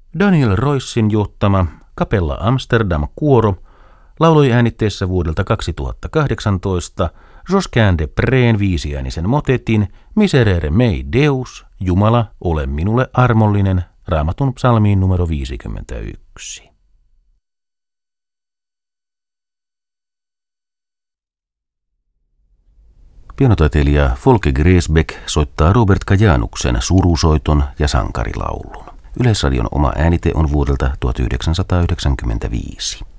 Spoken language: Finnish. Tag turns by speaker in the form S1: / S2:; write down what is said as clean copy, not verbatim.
S1: Daniel Roysin johtama Capella Amsterdam-kuoro lauloi äänitteessä vuodelta 2018 Josquin de Prén viisiäänisen motetin Miserere mei Deus, Jumala, ole minulle armollinen, Raamatun psalmiin numero 51. Pianotaiteilija Folke Gräsbeck soittaa Robert Kajanuksen surusoiton ja sankarilaulun. Yleisradion oma äänite on vuodelta 1995.